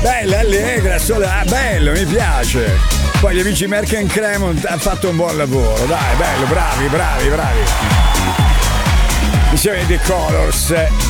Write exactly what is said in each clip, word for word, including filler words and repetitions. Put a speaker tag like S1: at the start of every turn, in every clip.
S1: bella, allegra, sole, ah, bello, mi piace. Poi gli amici Merck and Cremont hanno fatto un buon lavoro, dai, bello, bravi, bravi, bravi. Insieme ai The Colors.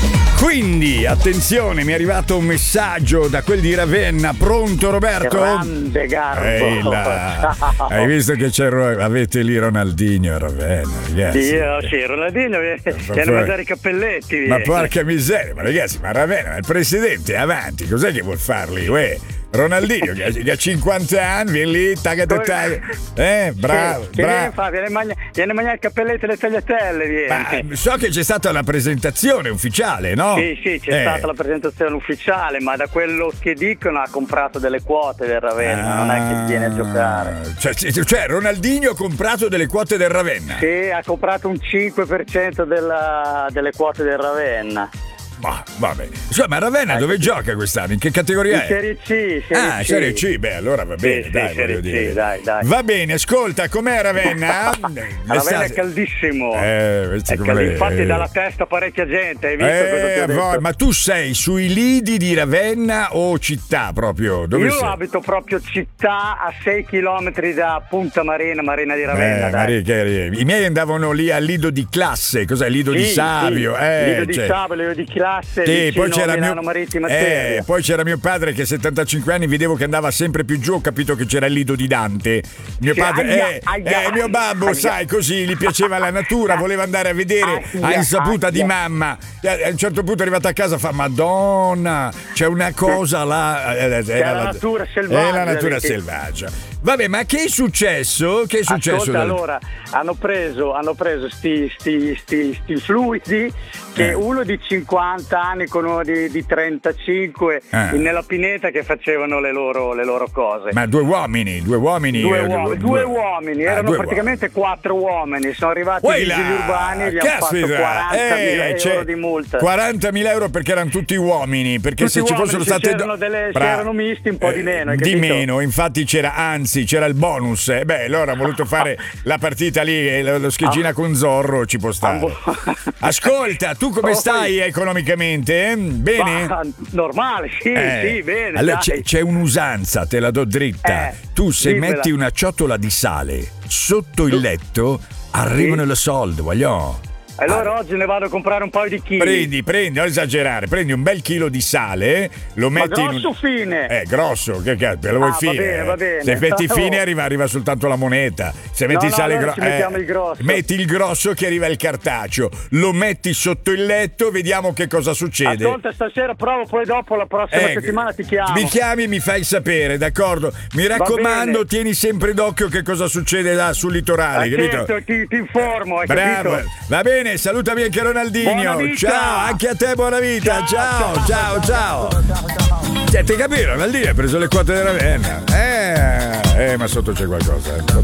S1: Quindi, attenzione, mi è arrivato un messaggio da quel di Ravenna. Pronto, Roberto?
S2: Grande Garbo.
S1: Ehi là. Hai visto che c'è, avete lì Ronaldinho a Ravenna, ragazzi?
S2: Sì, sì, Ronaldinho viene a mangiare i cappelletti. Viene.
S1: Ma porca miseria, ma ragazzi, ma Ravenna, ma il presidente è avanti, cos'è che vuol farli? Uè? Ronaldinho che ha cinquanta anni, viene lì, taga taga, taga. Eh, bravo,
S2: che,
S1: bravo.
S2: Viene, fa, viene, magna, viene a mangiare i cappelletti e le tagliatelle, viene.
S1: Ma so che c'è stata la presentazione ufficiale, no?
S2: Sì, sì, c'è
S1: eh.
S2: stata la presentazione ufficiale, ma da quello che dicono ha comprato delle quote del Ravenna, ah, non è che viene a giocare.
S1: Cioè, cioè, Ronaldinho ha comprato delle quote del Ravenna?
S2: Sì, ha comprato un cinque per cento della, delle quote del Ravenna.
S1: Ma vabbè, cioè, ma Ravenna eh, dove sì. gioca quest'anno? In che categoria
S2: in
S1: è?
S2: Serie C, Serie
S1: ah,
S2: C.
S1: Serie C, beh, allora va bene,
S2: sì,
S1: dai,
S2: sì,
S1: voglio dire.
S2: C, dai, dai.
S1: Va bene, ascolta, com'è Ravenna?
S2: Ravenna è caldissimo.
S1: Eh,
S2: è cald- infatti eh. dalla testa parecchia gente, hai visto
S1: eh,
S2: cosa ti ho detto?
S1: Ma tu sei sui lidi di Ravenna o città proprio? Dove
S2: Io
S1: sei?
S2: abito proprio città a sei chilometri da Punta Marina, Marina di Ravenna.
S1: Eh,
S2: dai.
S1: Maria, I miei andavano lì al Lido di Classe, cos'è? Lido
S2: sì,
S1: di Savio.
S2: Sì.
S1: Eh,
S2: Lido
S1: cioè.
S2: di Savio, Lido di Classe.
S1: Sì, poi c'era
S2: Milano
S1: mio...
S2: Marittima
S1: eh, poi c'era mio padre che a settantacinque anni vedevo che andava sempre più giù, ho capito che c'era il Lido di Dante. Mio
S2: sì,
S1: padre,
S2: aia,
S1: eh,
S2: aia,
S1: eh, mio babbo,
S2: aia.
S1: sai, così gli piaceva la natura, voleva andare a vedere
S2: aia,
S1: a insaputa
S2: aia.
S1: di mamma. E a un certo punto è arrivato a casa, fa Madonna, c'è una cosa là. Eh,
S2: c'è la, la natura selvaggia.
S1: È la natura
S2: perché...
S1: selvaggia. Vabbè, ma che è successo? Che è successo?
S2: Ascolta, allora, hanno preso, hanno preso sti, sti, sti, sti fluidi che eh. uno di cinquanta anni con uno di, di trentacinque eh. nella pineta che facevano le loro, le loro cose.
S1: Ma due uomini, due uomini.
S2: Due,
S1: eh,
S2: uomini, due, due uomini, ah, erano due praticamente uomini. Quattro uomini, sono arrivati i vigili urbani e gli hanno fatto quarantamila eh, euro di multa.
S1: quarantamila euro perché erano tutti uomini, perché
S2: tutti
S1: se ci
S2: uomini,
S1: fossero
S2: se
S1: state
S2: c'erano, delle, Bra- c'erano misti un po' di meno. Hai
S1: di
S2: capito?
S1: meno, infatti c'era, anzi c'era il bonus. Eh, beh, allora ha voluto fare la partita lì, lo scheggina ah. con Zorro, ci può stare. Ascolta, tu come stai economicamente? Bene?
S2: Ma, normale, sì, eh. sì, bene.
S1: Allora c'è, c'è un'usanza, te la do dritta.
S2: Eh,
S1: tu se
S2: dimmela.
S1: metti una ciotola di sale sotto il letto, arrivano sì. le soldi, voglio.
S2: Allora ah. oggi ne vado a comprare un paio di chili.
S1: Prendi, prendi, non esagerare, prendi un bel chilo di sale, lo metti
S2: Ma grosso
S1: in un...
S2: fine?
S1: Eh, grosso, che cazzo, lo vuoi
S2: ah,
S1: fine?
S2: Va bene, va bene.
S1: Se metti fine arriva, arriva soltanto la moneta. Se metti
S2: no,
S1: il sale
S2: no,
S1: grosso,
S2: eh, il grosso.
S1: Metti il grosso che arriva il cartaceo, lo metti sotto il letto, vediamo che cosa succede.
S2: Ascolta, stasera provo, poi dopo la prossima eh, settimana ti chiamo.
S1: Mi chiami e mi fai sapere, d'accordo? Mi raccomando, tieni sempre d'occhio che cosa succede là sul litorale,
S2: ah,
S1: capito?
S2: Certo, ti, ti informo, hai
S1: Bravo.
S2: capito?
S1: Va bene, salutami anche Ronaldinho, ciao, anche a te buona vita, ciao, ciao, ciao, ciao. Cioè, ti capito? Ronaldinho ha preso le quote della Ravenna, eh, eh, ma sotto c'è qualcosa, eh.